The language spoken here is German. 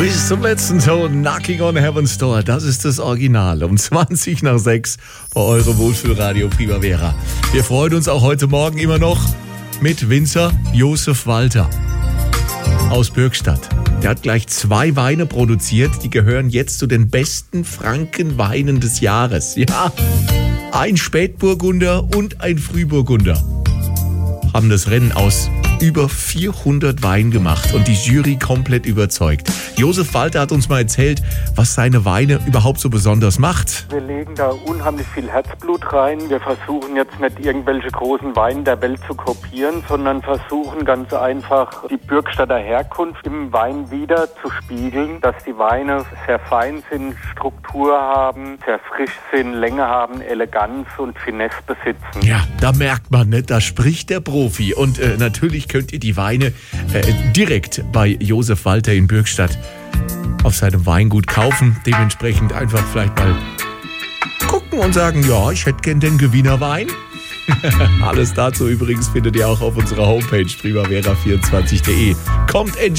Bis zum letzten Ton, Knocking on Heaven's Door, das ist das Original. Um 20 nach 6 bei eurem Wohlfühlradio Primavera. Wir freuen uns auch heute Morgen immer noch mit Winzer Josef Walter aus Bürgstadt. Der hat gleich 2 Weine produziert, die gehören jetzt zu den besten Frankenweinen des Jahres. Ja, ein Spätburgunder und ein Frühburgunder haben das Rennen aus über 400 Weinen gemacht und die Jury komplett überzeugt. Josef Walter hat uns mal erzählt, was seine Weine überhaupt so besonders macht. Wir legen da unheimlich viel Herzblut rein. Wir versuchen jetzt nicht irgendwelche großen Weine der Welt zu kopieren, sondern versuchen ganz einfach die Bürgstadter Herkunft im Wein wieder zu spiegeln, dass die Weine sehr fein sind, Struktur haben, sehr frisch sind, Länge haben, Eleganz und Finesse besitzen. Ja, da merkt man, ne, da spricht der Profi. Und natürlich könnt ihr die Weine direkt bei Josef Walter in Bürgstadt auf seinem Weingut kaufen. Dementsprechend einfach vielleicht mal gucken und sagen, ja, ich hätte gern den Gewinner Wein. Alles dazu übrigens findet ihr auch auf unserer Homepage primavera24.de. Kommt endlich